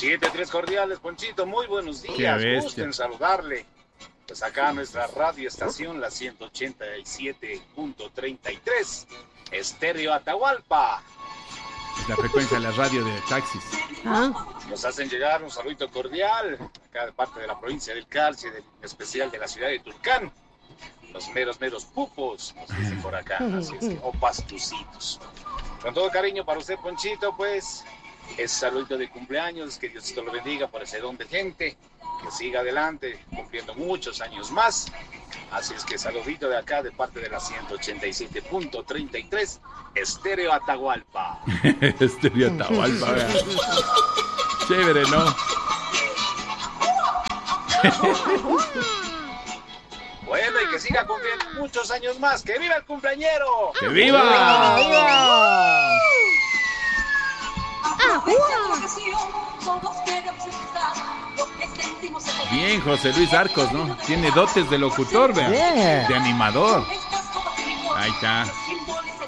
7-3 cordiales, Ponchito, muy buenos días, gusto en saludarle. Pues acá nuestra radio estación, la 187.33, Estéreo Atahualpa. Es la frecuencia de la radio de taxis. Nos hacen llegar un saludito cordial, acá de parte de la provincia del Carchi, en especial de la ciudad de Tulcán. Los meros pupos, nos dicen por acá, así es que, o pastucitos. Con todo cariño para usted, Ponchito, pues, ese saludito de cumpleaños, que Diosito lo bendiga por ese don de gente, que siga adelante, cumpliendo muchos años más. Así es que saludito de acá, de parte de la 187.33, Estéreo Atahualpa. Estéreo Atahualpa, vea. Chévere, ¿no? Bueno, y que siga cumpliendo muchos años más. ¡Que viva el cumpleañero! ¡Que viva! ¡Viva! Bien, José Luis Arcos, ¿no? Tiene dotes de locutor, vea. Bien. De animador. Ahí está.